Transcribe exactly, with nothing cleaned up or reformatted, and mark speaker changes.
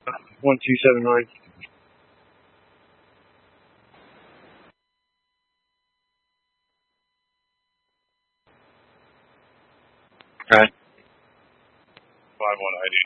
Speaker 1: one two seven nine.
Speaker 2: Okay.
Speaker 3: five one I D.